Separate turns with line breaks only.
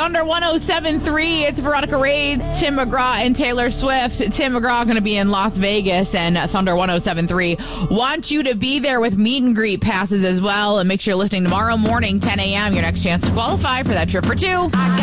Thunder 107.3, it's Veronica Raids, Tim McGraw, and Taylor Swift. Tim McGraw going to be in Las Vegas, and Thunder 107.3 want you to be there with meet and greet passes as well. And make sure you're listening tomorrow morning, 10 a.m., your next chance to qualify for that trip for two.